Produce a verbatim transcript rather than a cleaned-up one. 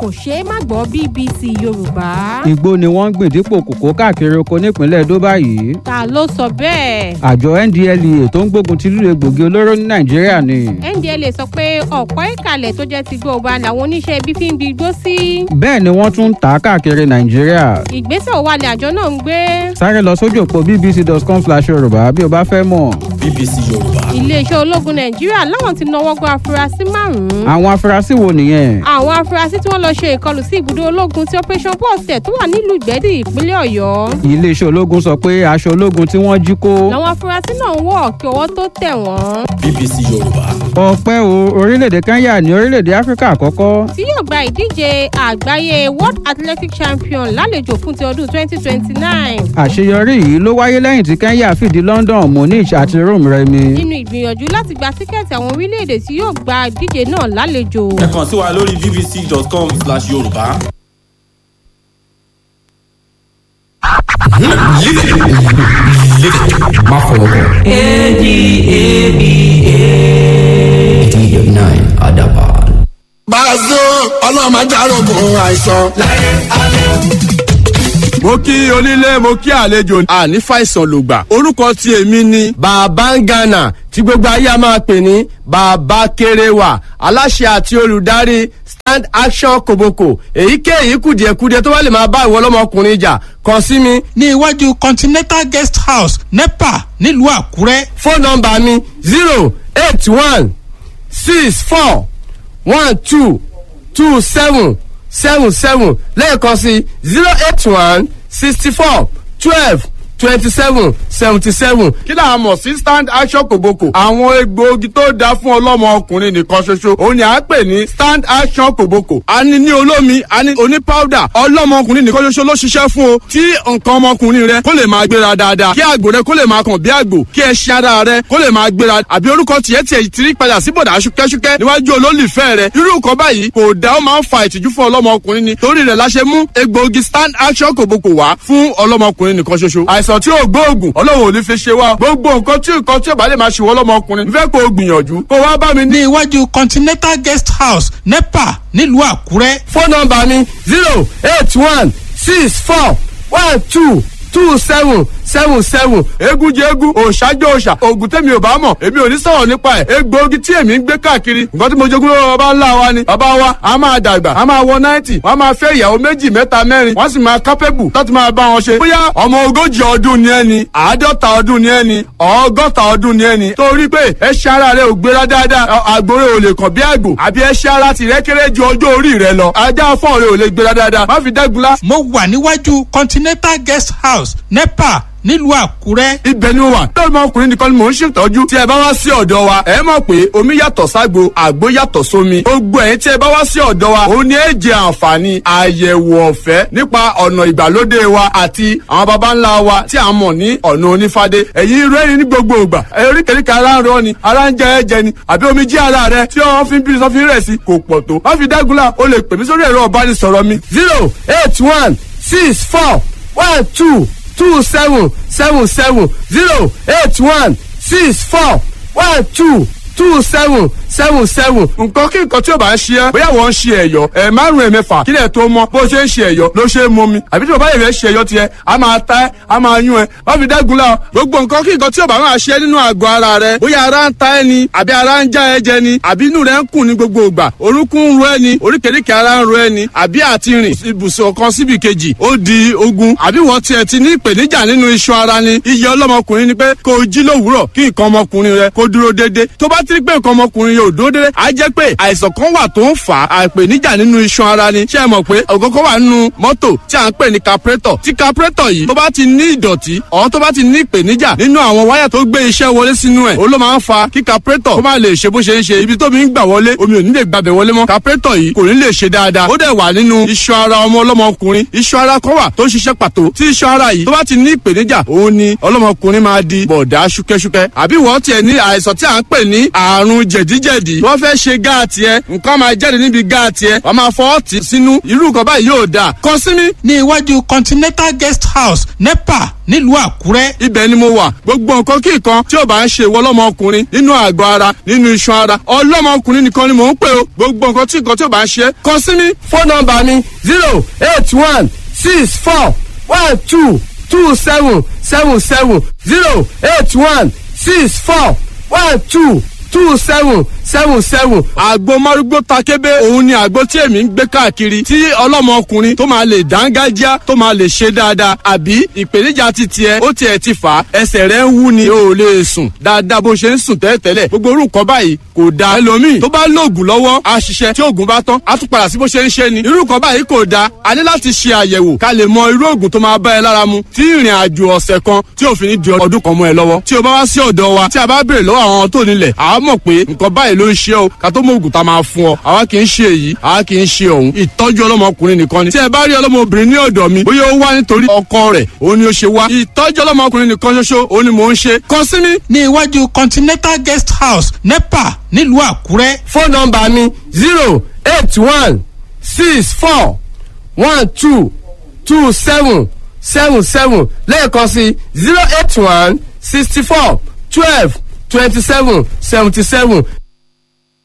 kò ṣeé má gbọ́ B B C Yorùbá. Igbó ni wọ́n ń gbìn dípò kòkó káàkiri oko nípínlẹ̀ Edo báyìí. Ta ló sọ bẹ́ẹ̀? Àjọ N D L E A tó ń gbógun ti lílo egbògi olóró ní Nàìjíríà ni. N D L E A sọ pé ọ̀pọ̀ ìkàlẹ̀ tó jẹ́ ti gbóòbá làwọn oníṣẹ́ ibi fi ń di igbó sí. Bẹ́ẹ̀ ni wọ́n tún ń tà á káàkiri Nàìjíríà. Ìgbésẹ̀ wo wà ní àjọ náà ń gbé? Sáré lọ sójú òpó b b c dot com slash yorùbá bí o bá fẹ́ mọ̀. B B C Yorùbá. Iléeṣẹ́ ológun Nàìjíríà láwọn ti nawọ́ gbọ́ afurasí márùn-ún. Àwọn afurasí wo nìyẹn? Àwọn afurasí tí wọ́n lọ ṣe ìkọlù sí ibùdó ológun ti Operation Bọ́ọ̀sẹ̀ tó wà nílùú Ìgbẹ́dì ìpínlẹ̀ Ọ̀yọ́. Iléeṣẹ́ ológun sọ pé aṣọ ológun tí wọ́n jí kó. Làwọn afurasí náà ń wọ̀ kí ọwọ́ tó tẹ̀ wọ́n. B B C Yorùbá. Ọpẹ́ o, orílẹ̀-èdè Kenya ní orílẹ̀-èdè Áfíríkà àkọ́kọ́ Tí yóò gba ìdíje àgbáyé World Athletic Champion lálejò fún ti ọdún twenty twenty-nine. Àṣeyọrí yìí ló wáyé lẹ́yìn tí Kenya fìdí London, Munich àti Rome rẹmi. Nínú ìgbìyànjú láti gba tíkẹ́ẹ̀tì àwọn orílẹ̀-èdè tí yóò gba ìdíje náà lálejò. Ẹ kàn sí wa lórí b b c dot com slash yorùbá. Má fọwọ́ kàn. A D A B A. eighty point nine Adaban. Bàzó ọlọ́run máa járógun àìsàn. Mo kí onílé mo kí àlejò àní fàìsàn lògbà. Orúkọ tí èmi ni Babangana tí gbogbo ayé a máa pè ní Bàbá Kéréwà, aláṣẹ àti olùdarí Stand Action Koboko. Èyíkéyìí kùdìẹ̀kudiẹ tó bá lè máa bá ìwọ ọlọ́mọkùnrin jà kàn sí mi. Ní iwájú Continental Guest House NEPA nílùú Àkúrẹ́. Fóònù nọ́mbà mi zero eight one six four one two two seven seven seven lẹ́ẹ̀kan sí zero eight one sixty four twelve twenty seven seventy seven. Kí là á mọ̀ sí Stand Action Koboko? Àwọn egbòogi tó dáa fún ọlọ́mọ ọkùnrin nìkan ṣoṣo. Òun ni à ń pè ní Stand Action Koboko. A ní ní olómi, a ní oní powder. Ọlọ́mọ ọkùnrin nìkan ṣoṣo ló ṣiṣẹ́ fún o. Tí nǹkan ọmọkùnrin rẹ kó lè máa gbéra dáadáa. Kí àgbò rẹ kó lè máa kàn bí àgbò. Kí ẹṣin ara rẹ kó lè máa gbéra. Àbí orúkọ tiẹ̀ tiẹ̀ ti rí padà sí bọ̀dà ṣúkẹ́ṣúkẹ́ níwájú olólùfẹ́ rẹ. Irú nǹkan báyìí kò dá, ó máa ń fa ìtìjú fún ọlọ́mọ ọkùnrin ni. Torí rẹ̀ la ṣe mú egbòogi Stand Action Koboko wá fún ọlọ́mọ ọkùnrin nìkan ṣoṣo. Àìsàn tí ò gbóògùn ọlọ́run ò ní fi ṣe wá. Gbogbo nǹkan tí nǹkan tí ò bá lè máa ṣe wọ́n lọ́mọkùnrin fẹ́ kó o gbìyànjú kó wá bá mi ní. Ní iwájú Continental Guest House NEPA nílùú Àkúrẹ́. Fóònù nọ́mbà mi zero eight one six four one two two seven seven seven. Egun jẹ egun, òòṣà jẹ òòṣà. Ògùn tẹ́mi ò bá mọ̀, èmi ò ní sọ̀rọ̀ nípa ẹ̀. Egbòogi tí èmi ń gbé káàkiri, nǹkan tí mo jogún lọ́wọ́ bàbá ńlá wa ni. Bàbá wa a máa dàgbà, a máa wọ náìtì, wọ́n máa fẹ́ ìyàwó méjì mẹ́ta mẹ́rin, wọ́n sì máa kápẹ́bù láti máa bá wọn ṣe. Bóyá ọmọ ogójì ọdún ni ẹni, àádọ́ta ọdún ni ẹni, ọgọ́ta ọdún ni ẹni. Torí pé ẹṣin ara rẹ ò gbéra dáadáa, àgbòrè ò lè kàn bí àgbò, àbí ẹṣin ara tìrẹ kéré ju ọjọ́ orí rẹ lọ. Ajá fọ́ọ̀ rẹ ò lè gbéra dáadáa. Má fi dẹ́gunlá. Mo wà níwájú Continental Guest House NEPA nílùú Àkúrẹ́. Ibẹ̀ ni mo wà. Lọ́dọ̀ ọmọkùnrin nìkan ni mò ń ṣètọ́jú. Tí ẹ bá wá sí ọ̀dọ̀ wa, ẹ mọ̀ pé omi yàtọ̀ ságbo, àgbo yàtọ̀ sómi. Gbogbo ẹ̀yin tí ẹ bá wá sí ọ̀dọ̀ wa, ó ní ẹ jẹ àǹfààní àyẹ̀wò ọ̀fẹ́ nípa ọ̀nà ìgbàlódé wa àti àwọn baba ńlá wa tí a mọ̀ ní ọ̀nà onífádé. Ẹ̀yin rẹ́rìn ní gbogbo ìgbà. Oríkèéríkèé ara ń rọ ni, ara ń jẹ ẹ̀jẹ̀ ni, àbí omi jí ara rẹ tí wọ́n fi ń bí sọ́fin rẹ̀ sí kò pọ̀ tó. Má fi dágunlá, o lè pè mí sórí ẹ̀rọ ìbánisọ̀rọ̀ mi zero eight one six four one two two seven seven seven zero eight one six four one two two seven seven seven. Nǹkan kí nǹkan tí o bá ń ṣe ẹ́, bóyá wọ́n ń ṣe ẹ̀yọ́ ẹ̀ márùn ẹ̀ mẹ́fà kílẹ̀ tó mọ́ bó ṣe ń ṣe ẹ̀yọ́ ló ṣe é mú mi. Àbí tí o bá yẹ̀ fẹ́ ṣe ẹ̀yọ́ tiẹ̀, a máa ta ẹ́, a máa yún ẹ. Wọ́n fi dẹ́gun la gbogbo nǹkan kí nǹkan tí o bá máa ṣe nínú àgọ́ ara rẹ. Bóyá ara ń ta ẹ ni, àbí ara ń já ẹ jẹ ni, àbí inú rẹ ń kùn ní gbogbo ìgbà. Orúnkún ń ro ẹ ni, oríkèéríkèé ara ń ro ẹ ni, àbí àti rìn ibùsùn kan síbi kejì ó di ogun. Àbí wọ́n tiẹ̀ ti ní ìpèníjà nínú iṣan ara ni. Iye ọlọ́mọkùnrin ni pé kó o jí lówùúrọ̀ kí nǹkan ọmọkùnrin rẹ kó dúró déédéé. Tó bá ti rí pé nǹkan ọmọkùnrin yóò dúró déédéé, á jẹ́ pé àìsàn kan wà tó ń fà á àìpèníjà nínú iṣan ara ni. Ṣé ẹ mọ̀ pé ògógó wà nínú mọ́tò tí à ń pè ní carburetor? Tí carburetor yìí tó bá ti ní ìdọ̀tí ọ̀hún tó bá ti ní ìpèníjà nínú àwọn wáyà tó gbé iṣẹ́ wọlé sínú ẹ̀, ó ló máa ń fa kí carburetor kó má lè ṣe bó ṣe ń ṣe. Ibi tómi ń gbà wọlé omi ò ní lè gbàbẹ̀ wọlé mọ́. carburetor yìí kò ní lè ṣe dáadáa. Ó dẹ̀ wà nínú iṣan ara ọmọ ọlọ́mọkùnrin. Iṣan ara kan wà tó ń ṣiṣẹ́ pàtó. Tí iṣan ara yìí tó bá ti ní ìpèníjà, òun ni ọlọ́mọkùnrin máa di bọ̀dá ṣúkẹ́ṣúkẹ́. Àbí wọ́n tiẹ̀ ní àìsàn tí à ń pè ní àrùn jẹ̀díjẹ̀dí wọ́n fẹ́ ṣe gáàtì ẹ nǹkan máa jáde níbi gáàtì ẹ wọ́n máa fọ́ ọ̀tí sínú irú nǹkan báyìí yóò dáa kàn sí mi. ní iwájú continental guest house nepa nílùú àkúrẹ́. ibẹ̀ ni mo wà gbogbo nǹkan kí nǹkan tí ò bá ń ṣe ìwọ ọlọ́mọkùnrin nínú àgọ́ ara nínú iṣan ara ọlọ́mọkùnrin nìkan ni mò ń pè o gbogbo nǹkan tí nǹkan tí ò bá ń ṣe kàn sí mi. fóònù nọ́mbà mi zero eight one six four one two two seven seven seven zero eight one six four one two two seven seven seven. àgbo márúgbó takébé òun ni àgbo tí èmi ń gbé káàkiri tí ọlọ́mọkùnrin tó máa lè dángájá tó máa lè ṣe dáadáa àbí ìpèníjà ti tiẹ̀ ó tiẹ̀ ti fà á ẹsẹ̀ rẹ̀ ń wú ni o ò lè sùn dáadáa bó ṣe ń sùn tẹ́lẹ̀tẹ́lẹ̀ gbogbo orúkọ báyìí kò dáa ẹlòmíì tó bá lóògùn lọ́wọ́ á ṣiṣẹ́ tí oògùn bá tán á tún padà sí bó ṣe ń ṣe ni irúkọ báyìí kò dáa a ní láti ṣe àyẹ̀wò ká lè mọ irú oògùn tó máa bá ẹ lára mu tí ìrìn àjò ọ̀sẹ̀ kan tí òfin ní di ọdún kan mọ́ ẹ lọ́wọ́ tí o bá wá sí ọ̀dọ̀ wa tí a bá béèrè lọ́wọ́ àwọn tó nílẹ̀ àá mọ̀ pé nǹkan báyìí ló ń ṣe o ká tó mọ òògùn tá a máa fún ọ àwa kì í ṣe èyí àwa kì í ṣe òun ìtọ́jú ọlọ́mọkùnrin nìkan ni tí ẹ bá rí ọlọ́mọbìnrin ní ọ̀dọ̀ mi bóyá ó wá nítorí ọkọ rẹ̀ òun ni ó ṣe wá ìtọ́jú ọlọ́mọkùnrin nìkan ṣoṣo òun ni mò ń ṣe kàn sí mi. ní iwájú continental guest house nepa nílùú àkúrẹ́. fóònù nọ́mbà mi zero eight one six four one two two seven seven seven lẹ́ẹ̀kan sí zero eight one sixty four twelve twenty seven seventy seven